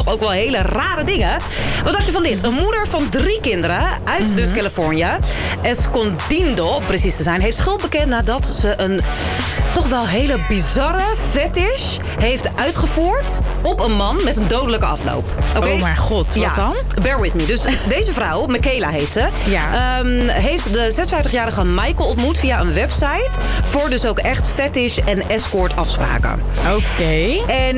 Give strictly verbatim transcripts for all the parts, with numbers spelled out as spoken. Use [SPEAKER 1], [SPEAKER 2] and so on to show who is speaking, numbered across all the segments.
[SPEAKER 1] ook wel hele rare dingen. Wat dacht je van dit? Een moeder van drie kinderen uit mm-hmm. dus Californië, Escondido, om precies te zijn, heeft schuld bekend nadat ze een toch wel hele bizarre fetish heeft uitgevoerd op een man met een dodelijke afloop. Okay?
[SPEAKER 2] Oh mijn god, wat
[SPEAKER 1] ja,
[SPEAKER 2] dan?
[SPEAKER 1] Bear with me. Dus deze vrouw, Michaela heet ze,
[SPEAKER 2] ja.
[SPEAKER 1] um, heeft de zesenvijftigjarige Michael ontmoet via een website voor dus ook echt fetish en escort afspraken.
[SPEAKER 2] Oké. Okay.
[SPEAKER 1] En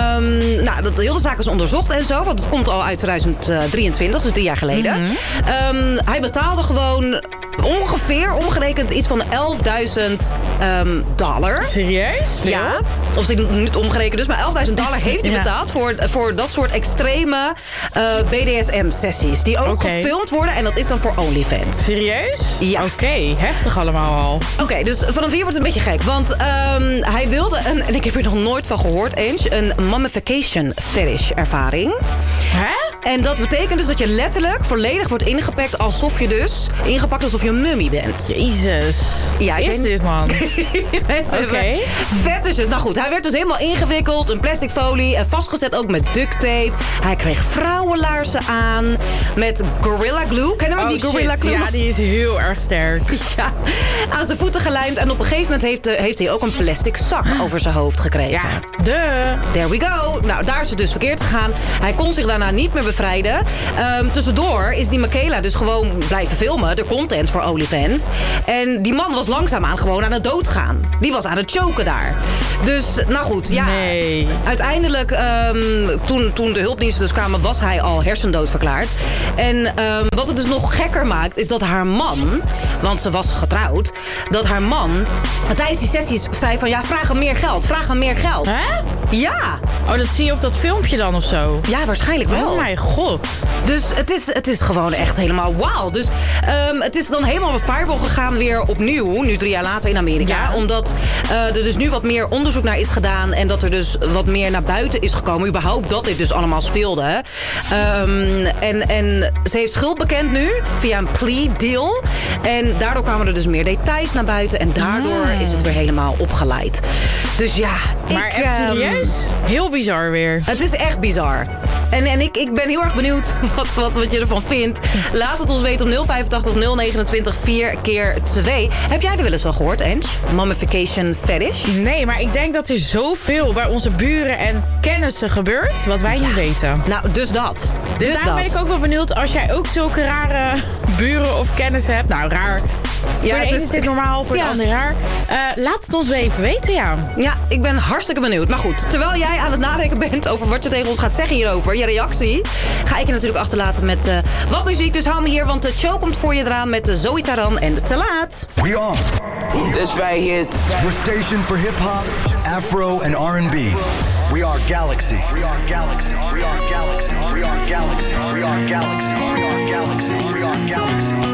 [SPEAKER 1] um, nou, dat, de hele zaak is onderzocht en zo, want het komt al uit tweeduizend drieëntwintig, dus drie jaar geleden. Mm-hmm. Um, hij betaalde gewoon ongeveer, omgerekend, iets van elfduizend um, dollar.
[SPEAKER 2] Serieus?
[SPEAKER 1] Ja. Of ze niet omgerekend dus, maar elfduizend dollar heeft hij ja. betaald voor, voor dat soort extreme uh, B D S M-sessies. Die ook okay. gefilmd worden en dat is dan voor OnlyFans.
[SPEAKER 2] Serieus?
[SPEAKER 1] Ja.
[SPEAKER 2] Oké, okay. Heftig allemaal al.
[SPEAKER 1] Oké, okay, dus vanaf hier wordt het een beetje gek. Want um, hij wilde een, en ik heb er nog nooit van gehoord eens, een mummification fetish ervaring.
[SPEAKER 2] Hè?
[SPEAKER 1] En dat betekent dus dat je letterlijk volledig wordt ingepakt alsof je dus ingepakt alsof je een mummie bent.
[SPEAKER 2] Jezus.
[SPEAKER 1] Ja,
[SPEAKER 2] wat is ben... dit, man?
[SPEAKER 1] Oké. Okay. Fetishes. Nou goed, hij werd dus helemaal ingewikkeld in plastic folie en vastgezet ook met duct tape. Hij kreeg vrouwenlaarzen aan met Gorilla Glue. Kennen we
[SPEAKER 2] oh,
[SPEAKER 1] die Gorilla
[SPEAKER 2] shit.
[SPEAKER 1] Glue?
[SPEAKER 2] Ja, die is heel erg sterk.
[SPEAKER 1] Ja, aan zijn voeten gelijmd en op een gegeven moment heeft, heeft hij ook een plastic zak over zijn hoofd gekregen.
[SPEAKER 2] Ja, de.
[SPEAKER 1] There we go. Nou, daar is het dus verkeerd gegaan. Hij kon zich daarna niet meer bevrijden. Um, tussendoor is die Michaela dus gewoon blijven filmen, de content voor OnlyFans. En die man was langzaamaan gewoon aan het doodgaan. Die was aan het choken daar. Dus, nou goed, ja.
[SPEAKER 2] Nee.
[SPEAKER 1] Uiteindelijk, um, toen, toen de hulpdiensten dus kwamen, was hij al hersendood verklaard. En um, wat het dus nog gekker maakt, is dat haar man, want ze was getrouwd, dat haar man tijdens die sessies zei van, ja, vraag hem meer geld, vraag hem meer geld.
[SPEAKER 2] Hè?
[SPEAKER 1] Ja.
[SPEAKER 2] Oh, dat zie je op dat filmpje dan of zo?
[SPEAKER 1] Ja, waarschijnlijk wel.
[SPEAKER 2] Oh mijn god.
[SPEAKER 1] Dus het is, het is gewoon echt helemaal wauw. Dus um, het is dan helemaal viral gegaan weer opnieuw, nu drie jaar later in Amerika. Ja. Omdat uh, er dus nu wat meer onderzoek naar is gedaan en dat er dus wat meer naar buiten is gekomen. Überhaupt dat dit dus allemaal speelde. Um, en, en ze heeft schuld bekend nu via een plea deal. En daardoor kwamen er dus meer details naar buiten. En daardoor mm. is het weer helemaal opgeleid. Dus ja,
[SPEAKER 2] maar
[SPEAKER 1] ik...
[SPEAKER 2] echt serieus? Um, heel bizar weer.
[SPEAKER 1] Het is echt bizar. En, en ik, ik ben heel erg benieuwd wat, wat, wat je ervan vindt. Laat het ons weten op nul vijfentachtig nul negenentwintig vier keer twee. Heb jij er wel eens wel gehoord, Ange? Mummification fetish?
[SPEAKER 2] Nee, maar ik denk dat er zoveel bij onze buren en kennissen gebeurt, wat wij ja. niet weten.
[SPEAKER 1] Nou, dus dat.
[SPEAKER 2] Dus, dus daarom dat. ben ik ook wel benieuwd als jij ook zulke rare buren of kennissen hebt. Nou, raar. Ja, voor de ene is dit normaal, voor ja. de andere raar. Uh, laat het ons weer even weten, ja.
[SPEAKER 1] Ja, ik ben hartstikke benieuwd. Maar goed, terwijl jij aan het nadenken bent over wat je tegen ons gaat zeggen hierover, je reactie, ga ik je natuurlijk achterlaten met uh, wat muziek. Dus hou me hier, want de show komt voor je eraan met Zoe Taran en Te Laat.
[SPEAKER 3] We are. This right here. We're station for hip-hop, afro and R and B. We are Galaxy. We are Galaxy. We are Galaxy. We are Galaxy. We are Galaxy. We are Galaxy. We are Galaxy.